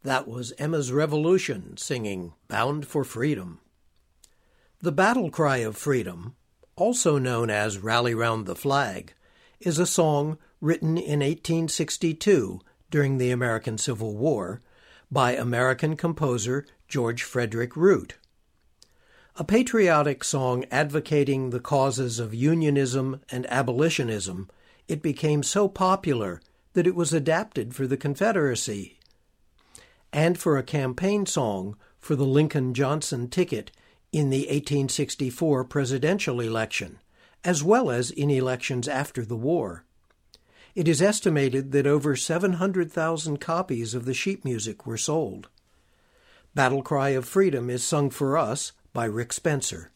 That was Emma's Revolution singing Bound for Freedom. The Battle Cry of Freedom, also known as Rally Round the Flag, is a song written in 1862 during the American Civil War by American composer George Frederick Root. A patriotic song advocating the causes of unionism and abolitionism, it became so popular that it was adapted for the Confederacy and for a campaign song for the Lincoln-Johnson ticket in the 1864 presidential election, as well as in elections after the war. It is estimated that over 700,000 copies of the sheet music were sold. Battle Cry of Freedom is sung for us by Rick Spencer.